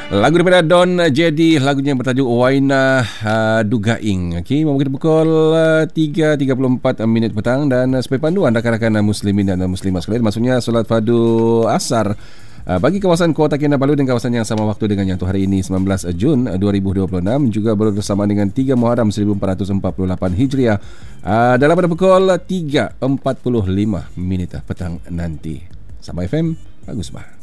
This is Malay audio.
Lagu daripada Don Jedi, lagunya bertajuk Waina Dugaing. Okey, mungkin pukul 3.34 minit petang dan sebagai panduan rakan-rakan muslimin dan muslimat sekalian, maksudnya solat fardu asar bagi kawasan Kota Kinabalu dan kawasan yang sama waktu dengan yang tu hari ini 19 Jun 2026 juga bersama dengan 3 Muharram 1448 Hijriah dalam pada pukul 3.45 minit petang nanti. Sabah FM, Bagus Bah.